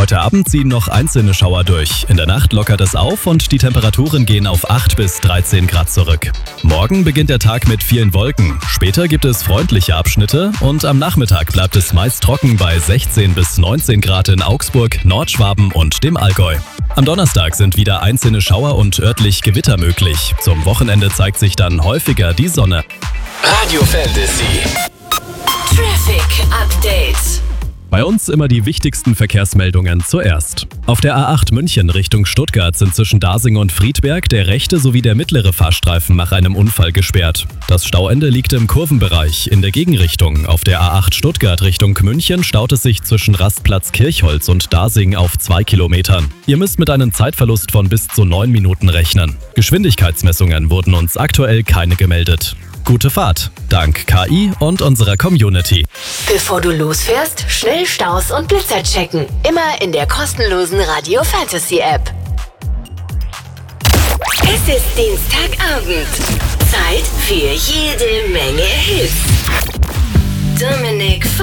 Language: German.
Heute Abend ziehen noch einzelne Schauer durch. In der Nacht lockert es auf und die Temperaturen gehen auf 8 bis 13 Grad zurück. Morgen beginnt der Tag mit vielen Wolken. Später gibt es freundliche Abschnitte und am Nachmittag bleibt es meist trocken bei 16 bis 19 Grad in Augsburg, Nordschwaben und dem Allgäu. Am Donnerstag sind wieder einzelne Schauer und örtlich Gewitter möglich. Zum Wochenende zeigt sich dann häufiger die Sonne. Radio Fantasy. Traffic Update. Bei uns immer die wichtigsten Verkehrsmeldungen zuerst. Auf der A8 München Richtung Stuttgart sind zwischen Dasing und Friedberg der rechte sowie der mittlere Fahrstreifen nach einem Unfall gesperrt. Das Stauende liegt im Kurvenbereich. In der Gegenrichtung auf der A8 Stuttgart Richtung München staut es sich zwischen Rastplatz Kirchholz und Dasing auf 2 Kilometern. Ihr müsst mit einem Zeitverlust von bis zu 9 Minuten rechnen. Geschwindigkeitsmessungen wurden uns aktuell keine gemeldet. Gute Fahrt, dank KI und unserer Community. Bevor du losfährst, schnell Staus und Blitzer checken. Immer in der kostenlosen Radio Fantasy App. Es ist Dienstagabend. Zeit für jede Menge Hits. Dominik